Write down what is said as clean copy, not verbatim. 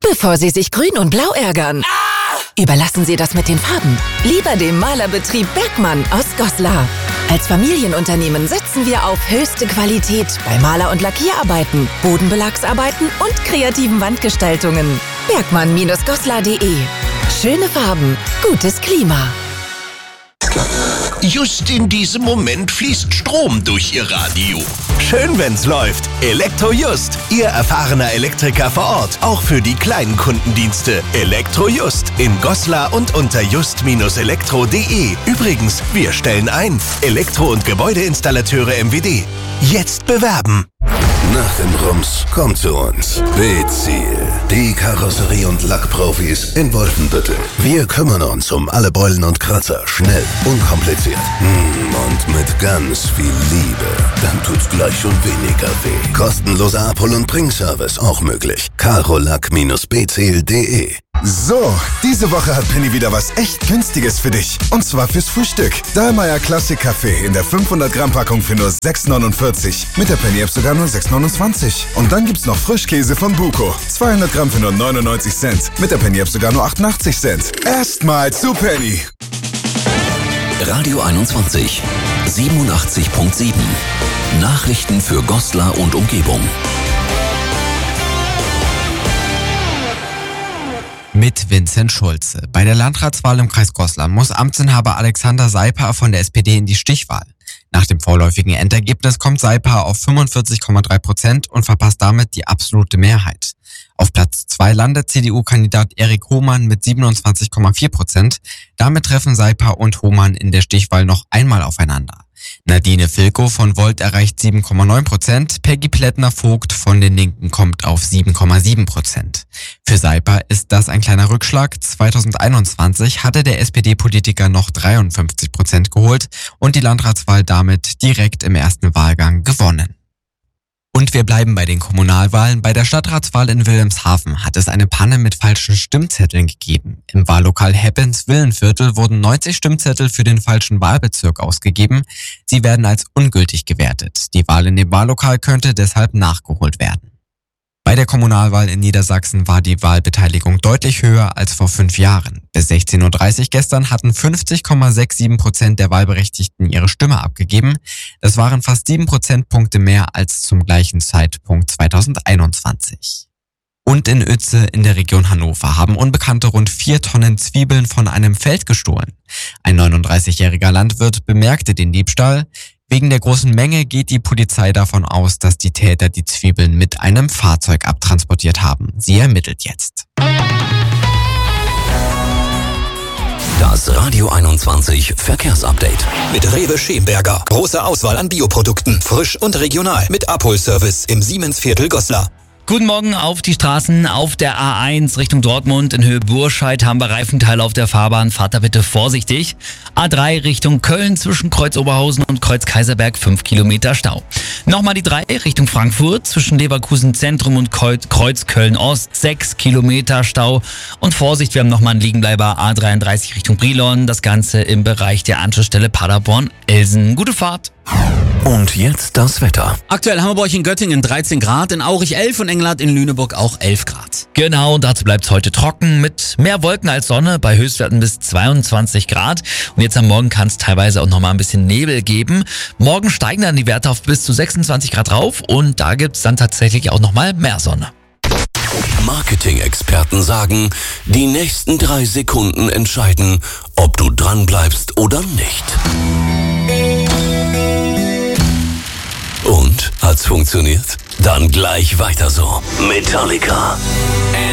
bevor Sie sich grün und blau ärgern. Überlassen Sie das mit den Farben lieber dem Malerbetrieb Bergmann aus Goslar. Als Familienunternehmen setzen wir auf höchste Qualität bei Maler- und Lackierarbeiten, Bodenbelagsarbeiten und kreativen Wandgestaltungen. Bergmann-Goslar.de. Schöne Farben, gutes Klima. Just in diesem Moment fließt Strom durch Ihr Radio. Schön, wenn's läuft. Elektrojust, Ihr erfahrener Elektriker vor Ort. Auch für die kleinen Kundendienste. Elektrojust in Goslar und unter just-elektro.de. Übrigens, wir stellen ein. Elektro- und Gebäudeinstallateure MWD. Jetzt bewerben. Nach dem Rums kommt zu uns B-Ziel, die Karosserie- und Lackprofis in Wolfenbüttel. Wir kümmern uns um alle Beulen und Kratzer, schnell, unkompliziert und mit ganz viel Liebe. Dann tut's gleich schon weniger weh. Kostenloser Abhol- und Bringservice auch möglich. karolack-bziel.de. So, diese Woche hat Penny wieder was echt Günstiges für dich. Und zwar fürs Frühstück. Dahlmeier Classic Kaffee in der 500 Gramm Packung für nur 6,49. Mit der Penny App sogar nur 6,29. Und dann gibt's noch Frischkäse von Buko. 200 Gramm für nur 99 Cent. Mit der Penny App sogar nur 88 Cent. Erstmal zu Penny. Radio 21, 87.7. Nachrichten für Goslar und Umgebung. Mit Vincent Schulze. Bei der Landratswahl im Kreis Goslar muss Amtsinhaber Alexander Seiper von der SPD in die Stichwahl. Nach dem vorläufigen Endergebnis kommt Seiper auf 45,3% und verpasst damit die absolute Mehrheit. Auf Platz 2 landet CDU-Kandidat Erik Hohmann mit 27,4%. Damit treffen Seiper und Hohmann in der Stichwahl noch einmal aufeinander. Nadine Vilko von Volt erreicht 7,9%, Peggy Plättner-Vogt von den Linken kommt auf 7,7%. Für Seiper ist das ein kleiner Rückschlag. 2021 hatte der SPD-Politiker noch 53% geholt und die Landratswahl damit direkt im ersten Wahlgang gewonnen. Und wir bleiben bei den Kommunalwahlen. Bei der Stadtratswahl in Wilhelmshaven hat es eine Panne mit falschen Stimmzetteln gegeben. Im Wahllokal Heppens-Villenviertel wurden 90 Stimmzettel für den falschen Wahlbezirk ausgegeben. Sie werden als ungültig gewertet. Die Wahl in dem Wahllokal könnte deshalb nachgeholt werden. Bei der Kommunalwahl in Niedersachsen war die Wahlbeteiligung deutlich höher als vor 5 Jahren. Bis 16:30 Uhr gestern hatten 50,67% der Wahlberechtigten ihre Stimme abgegeben. Das waren fast 7 Prozentpunkte mehr als zum gleichen Zeitpunkt 2021. Und in Uetze in der Region Hannover haben Unbekannte rund 4 Tonnen Zwiebeln von einem Feld gestohlen. Ein 39-jähriger Landwirt bemerkte den Diebstahl. Wegen der großen Menge geht die Polizei davon aus, dass die Täter die Zwiebeln mit einem Fahrzeug abtransportiert haben. Sie ermittelt jetzt. Das Radio 21 Verkehrsupdate. Mit Rewe Schemberger. Große Auswahl an Bioprodukten. Frisch und regional. Mit Abholservice im Siemensviertel Goslar. Guten Morgen auf die Straßen. Auf der A1 Richtung Dortmund in Höhe Burscheid haben wir Reifenteile auf der Fahrbahn. Fahrt da bitte vorsichtig. A3 Richtung Köln zwischen Kreuz Oberhausen und Kreuz Kaiserberg 5 Kilometer Stau. Nochmal die 3 Richtung Frankfurt zwischen Leverkusen Zentrum und Kreuz Köln Ost 6 Kilometer Stau. Und Vorsicht, wir haben nochmal einen Liegenbleiber A33 Richtung Brilon. Das Ganze im Bereich der Anschlussstelle Paderborn-Elsen. Gute Fahrt. Und jetzt das Wetter. Aktuell haben wir bei euch in Göttingen 13 Grad, in Aurich 11 und Engelhardt in Lüneburg auch 11 Grad. Genau, und dazu bleibt es heute trocken mit mehr Wolken als Sonne, bei Höchstwerten bis 22 Grad. Und jetzt am Morgen kann es teilweise auch nochmal ein bisschen Nebel geben. Morgen steigen dann die Werte auf bis zu 26 Grad rauf und da gibt es dann tatsächlich auch nochmal mehr Sonne. Marketing-Experten sagen, die nächsten 3 Sekunden entscheiden, ob du dran bleibst oder nicht. Und? Hat's funktioniert? Dann gleich weiter so. Metallica.